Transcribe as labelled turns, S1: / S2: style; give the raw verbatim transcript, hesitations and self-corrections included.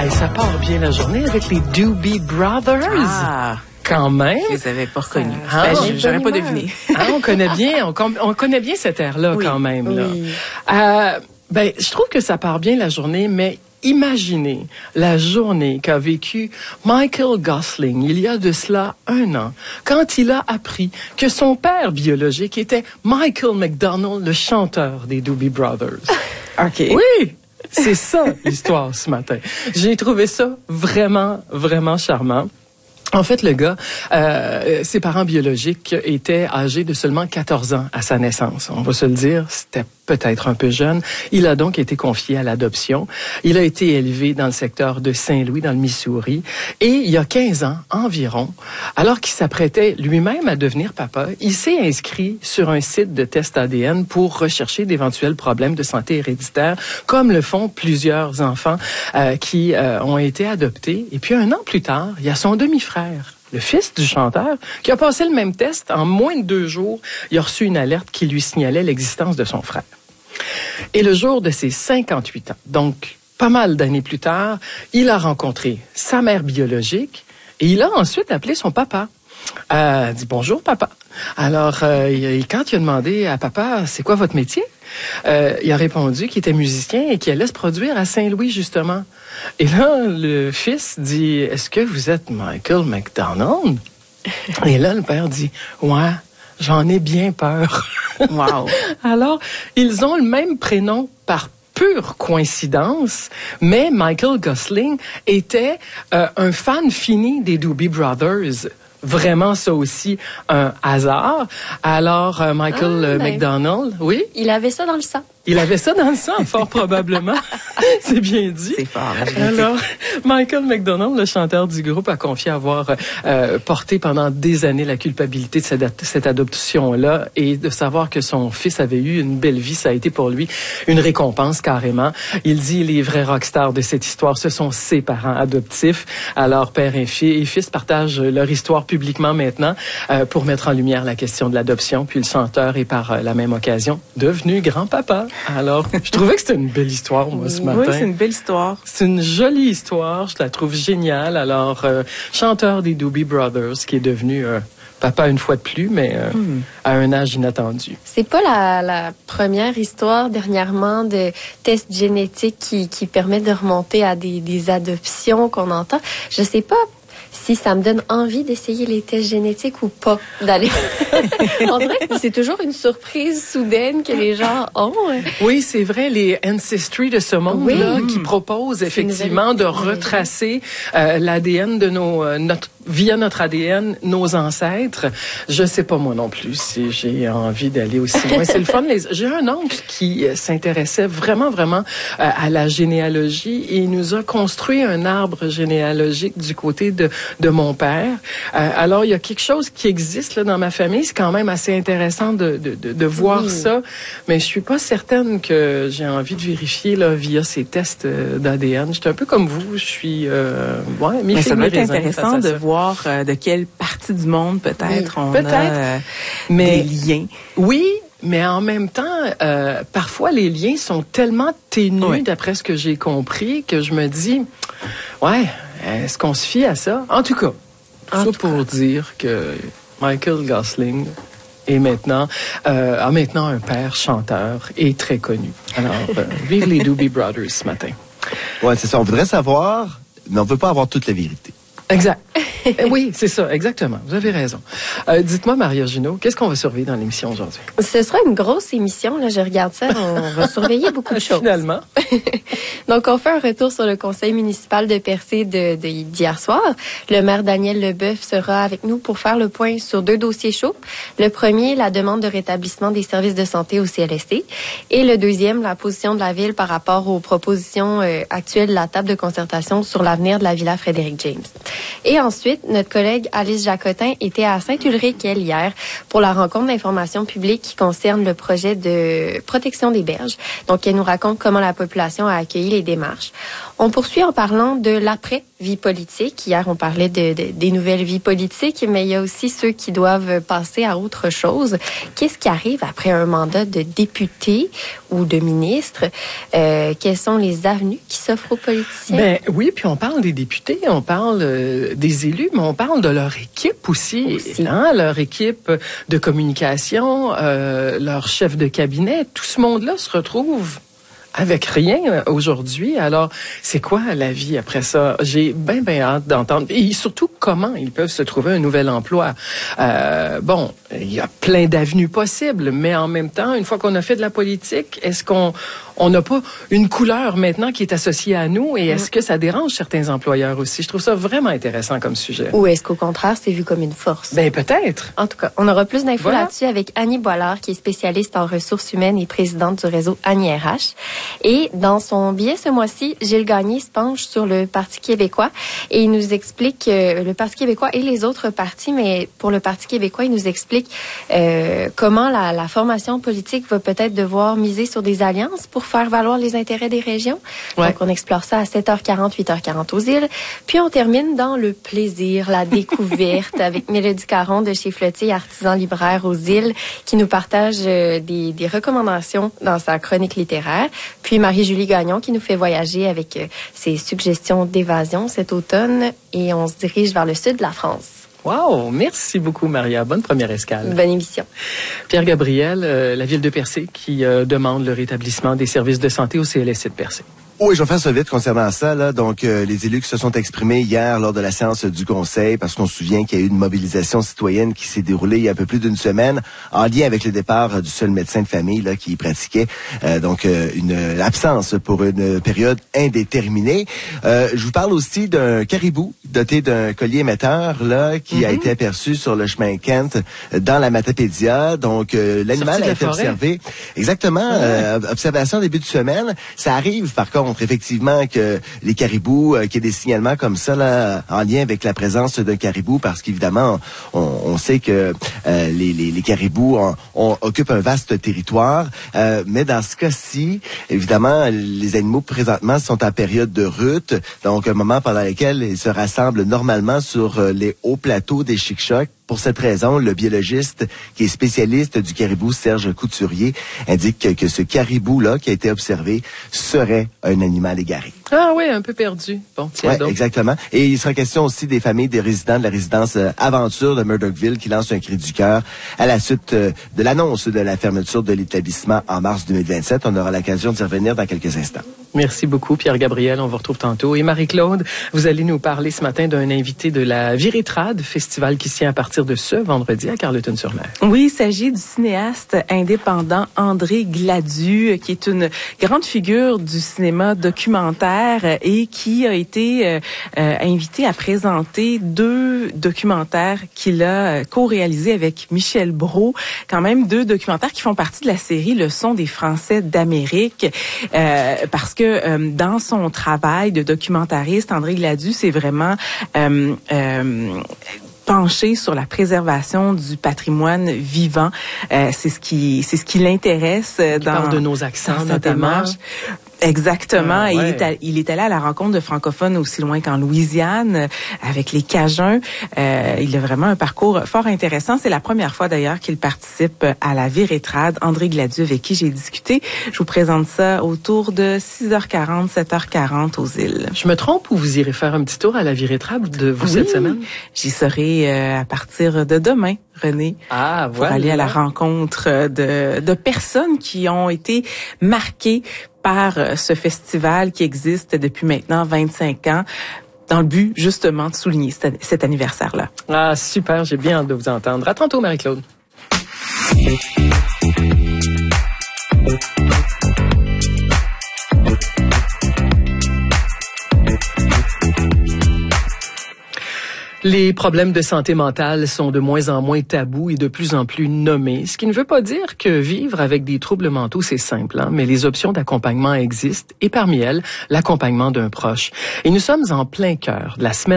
S1: Hey, ça part bien la journée avec les Doobie Brothers.
S2: Ah,
S1: quand même.
S2: Je les avais pas reconnus.
S1: Ah,
S2: ben,
S1: ah,
S2: j'aurais pas deviné.
S1: Ah, on connaît bien, on, on connaît bien cette air-là
S2: oui,
S1: quand même. Là.
S2: Oui.
S1: Euh, ben, je trouve que ça part bien la journée, mais imaginez la journée qu'a vécu Michael Gosling il y a de cela un an, quand il a appris que son père biologique était Michael McDonald, le chanteur des Doobie Brothers.
S2: OK.
S1: Oui! C'est ça, l'histoire ce matin. J'ai trouvé ça vraiment, vraiment charmant. En fait, le gars, euh, ses parents biologiques étaient âgés de seulement quatorze ans à sa naissance. On va se le dire, c'était peut-être un peu jeune. Il a donc été confié à l'adoption. Il a été élevé dans le secteur de Saint-Louis, dans le Missouri. Et il y a quinze ans environ, alors qu'il s'apprêtait lui-même à devenir papa, il s'est inscrit sur un site de test A D N pour rechercher d'éventuels problèmes de santé héréditaire, comme le font plusieurs enfants euh, qui euh, ont été adoptés. Et puis un an plus tard, il y a son demi-frère, le fils du chanteur, qui a passé le même test. En moins de deux jours, il a reçu une alerte qui lui signalait l'existence de son frère. Et le jour de ses cinquante-huit ans, donc pas mal d'années plus tard, il a rencontré sa mère biologique et il a ensuite appelé son papa. Euh, dit bonjour papa. Alors, euh, il, quand il a demandé à papa, c'est quoi votre métier? Euh, il a répondu qu'il était musicien et qu'il allait se produire à Saint-Louis, justement. Et là, le fils dit, est-ce que vous êtes Michael McDonald? Et là, le père dit, ouais, j'en ai bien peur.
S2: Wow.
S1: Alors, ils ont le même prénom par pure coïncidence, mais Michael Gosling était euh, un fan fini des Doobie Brothers. Vraiment, ça aussi, un hasard. Alors, euh, Michael
S3: ah, ben,
S1: McDonald, oui?
S3: Il avait ça dans le sang.
S1: Il avait ça dans le sang, fort probablement. C'est bien dit.
S2: C'est fort.
S1: Alors, Michael McDonald, le chanteur du groupe, a confié avoir euh, porté pendant des années la culpabilité de cette, cette adoption-là et de savoir que son fils avait eu une belle vie. Ça a été pour lui une récompense carrément. Il dit les vrais rockstars de cette histoire, ce sont ses parents adoptifs. Alors, père et fils, et fils partagent leur histoire publiquement maintenant euh, pour mettre en lumière la question de l'adoption. Puis le chanteur est par euh, la même occasion devenu grand-papa. Alors, je trouvais que c'était une belle histoire, moi, ce matin.
S2: Oui, c'est une belle histoire.
S1: C'est une jolie histoire, je la trouve géniale. Alors, euh, chanteur des Doobie Brothers, qui est devenu euh, papa une fois de plus, mais euh, mm. à un âge inattendu.
S3: C'est pas la, la première histoire dernièrement de tests génétiques qui, qui permet de remonter à des, des adoptions qu'on entend. Je sais pas si ça me donne envie d'essayer les tests génétiques ou pas, d'aller. On dirait que c'est toujours une surprise soudaine que les gens ont.
S1: Oui, c'est vrai, les Ancestry de ce monde-là oui. qui proposent effectivement de retracer euh, l'A D N de nos, euh, notre, via notre A D N, nos ancêtres. Je sais pas moi non plus si j'ai envie d'aller aussi loin. C'est le fun. Les... J'ai un oncle qui euh, s'intéressait vraiment, vraiment euh, à la généalogie et il nous a construit un arbre généalogique du côté de de mon père. Euh, alors, il y a quelque chose qui existe là dans ma famille. C'est quand même assez intéressant de, de, de, de voir oui. ça. Mais je suis pas certaine que j'ai envie de vérifier là via ces tests euh, d'A D N. J'étais un peu comme vous. Je suis... Euh, ouais,
S2: mais ça doit être intéressant de voir euh, de quelle partie du monde peut-être oui, on
S1: peut-être.
S2: a euh,
S1: mais,
S2: des liens.
S1: Oui, mais en même temps, euh, parfois les liens sont tellement ténus, oui. d'après ce que j'ai compris, que je me dis, ouais, est-ce qu'on se fie à ça? En tout cas, tout ça pour dire que Michael Gosling est maintenant, euh, a maintenant un père chanteur et très connu. Alors, euh, vive les Doobie Brothers ce matin.
S4: Ouais, c'est ça. On voudrait savoir, mais on ne veut pas avoir toute la vérité.
S1: Exact. Oui, c'est ça, exactement. Vous avez raison. Euh, dites-moi, Maria Junot, qu'est-ce qu'on va surveiller dans l'émission aujourd'hui?
S3: Ce sera une grosse émission, là, je regarde ça. On va surveiller beaucoup de choses.
S1: Finalement.
S3: Donc, on fait un retour sur le conseil municipal de Percé de, de, d'hier soir. Le maire Daniel Leboeuf sera avec nous pour faire le point sur deux dossiers chauds. Le premier, la demande de rétablissement des services de santé au C L S T. Et le deuxième, la position de la Ville par rapport aux propositions euh, actuelles de la table de concertation sur l'avenir de la Villa Frédéric-James. Et ensuite, notre collègue Alice Jacotin était à Saint-Ulrich, elle, hier, pour la rencontre d'information publique qui concerne le projet de protection des berges. Donc, elle nous raconte comment la population a accueilli les démarches. On poursuit en parlant de l'après-vie politique. Hier, on parlait de, de, des nouvelles vies politiques, mais il y a aussi ceux qui doivent passer à autre chose. Qu'est-ce qui arrive après un mandat de député ou de ministre. Euh, quelles sont les avenues qui s'offrent aux politiciens?
S1: Ben oui, puis on parle des députés, on parle euh, des élus, mais on parle de leur équipe aussi,
S3: aussi.
S1: Hein, leur équipe de communication, euh, leur chef de cabinet. Tout ce monde-là se retrouve avec rien aujourd'hui. Alors, c'est quoi la vie après ça? J'ai bien, bien hâte d'entendre. Et surtout, comment ils peuvent se trouver un nouvel emploi. Euh, bon, il y a plein d'avenues possibles, mais en même temps, une fois qu'on a fait de la politique, est-ce qu'on on n'a pas une couleur maintenant qui est associée à nous et est-ce que ça dérange certains employeurs aussi? Je trouve ça vraiment intéressant comme sujet.
S3: Ou est-ce qu'au contraire, c'est vu comme une force?
S1: Ben peut-être.
S3: En tout cas, on aura plus d'infos
S1: Voilà.
S3: là-dessus avec Annie Boilard, qui est spécialiste en ressources humaines et présidente du réseau Annie R H. Et dans son billet ce mois-ci, Gilles Gagné se penche sur le Parti québécois et il nous explique euh, le Parti québécois et les autres partis, mais pour le Parti québécois, il nous explique euh, comment la, la formation politique va peut-être devoir miser sur des alliances pour faire valoir les intérêts des régions.
S1: Ouais.
S3: Donc, on explore ça à sept heures quarante, huit heures quarante aux îles. Puis, on termine dans le plaisir, la découverte avec Mélodie Caron de chez Flottille, artisan libraire aux îles, qui nous partage euh, des, des recommandations dans sa chronique littéraire. Puis, Marie-Julie Gagnon qui nous fait voyager avec euh, ses suggestions d'évasion cet automne. Et on se dirige vers le sud de la France.
S1: Wow! Merci beaucoup, Maria. Bonne première escale.
S3: Bonne émission.
S1: Pierre Gabriel, euh, la ville de Percé qui euh, demande le rétablissement des services de santé au C L S C de Percé.
S4: Oui, je vais faire ça vite concernant ça. Là. Donc, euh, les élus qui se sont exprimés hier lors de la séance du Conseil, parce qu'on se souvient qu'il y a eu une mobilisation citoyenne qui s'est déroulée il y a un peu plus d'une semaine, en lien avec le départ du seul médecin de famille là qui pratiquait euh, donc euh, une absence pour une période indéterminée. Euh, je vous parle aussi d'un caribou doté d'un collier émetteur là qui mm-hmm. a été aperçu sur le chemin Kent dans la Matapédia. Donc, euh, l'animal a été observé. Exactement. Mm-hmm. Euh, observation début de semaine. Ça arrive, par contre, effectivement, que les caribous, euh, qu'il y ait des signalements comme ça, là, en lien avec la présence d'un caribou, parce qu'évidemment, on, on sait que euh, les, les, les caribous on, on, occupent un vaste territoire, euh, mais dans ce cas-ci, évidemment, les animaux présentement sont en période de rut, donc un moment pendant lequel ils se rassemblent normalement sur euh, les hauts plateaux des Chic-Chocs. Pour cette raison, le biologiste qui est spécialiste du caribou, Serge Couturier, indique que, que ce caribou-là qui a été observé serait un animal égaré.
S1: Ah oui, un peu perdu. Bon, tiens
S4: ouais,
S1: donc.
S4: Exactement. Et il sera question aussi des familles des résidents de la résidence euh, Aventure de Murdochville qui lancent un cri du cœur à la suite euh, de l'annonce de la fermeture de l'établissement en mars deux mille vingt-sept. On aura l'occasion d'y revenir dans quelques instants. Merci
S1: beaucoup, Pierre-Gabriel. On vous retrouve tantôt. Et Marie-Claude, vous allez nous parler ce matin d'un invité de la Virétrade, festival qui se tient à partir de ce vendredi à Carleton-sur-Mer.
S2: Oui, il s'agit du cinéaste indépendant André Gladu, qui est une grande figure du cinéma documentaire et qui a été euh, euh, invité à présenter deux documentaires qu'il a co-réalisés avec Michel Brault. Quand même deux documentaires qui font partie de la série Le son des Français d'Amérique, euh, parce que euh, dans son travail de documentariste, André Gladu, c'est vraiment euh, euh, penché sur la préservation du patrimoine vivant. Euh, c'est ce qui c'est ce qui l'intéresse dans,
S1: Il parle de nos accents notamment.
S2: Démarche. Exactement.
S1: Ah, ouais.
S2: il, est à, il est allé à la rencontre de francophones aussi loin qu'en Louisiane, avec les Cajuns. Euh, il a vraiment un parcours fort intéressant. C'est la première fois d'ailleurs qu'il participe à la Virétrade. André Gladu, avec qui j'ai discuté. Je vous présente ça autour de six heures quarante, sept heures quarante aux îles.
S1: Je me trompe ou vous irez faire un petit tour à la Virétrade de vous
S2: oui,
S1: cette semaine?
S2: J'y serai euh, à partir de demain, René.
S1: Ah,
S2: pour
S1: voilà.
S2: aller à la rencontre de, de personnes qui ont été marquées par ce festival qui existe depuis maintenant vingt-cinq ans, dans le but, justement, de souligner cet, cet anniversaire-là.
S1: Ah, super, j'ai bien hâte de vous entendre. À tantôt, Marie-Claude. Les problèmes de santé mentale sont de moins en moins tabous et de plus en plus nommés, ce qui ne veut pas dire que vivre avec des troubles mentaux, c'est simple, hein? Mais les options d'accompagnement existent et parmi elles, l'accompagnement d'un proche. Et nous sommes en plein cœur de la semaine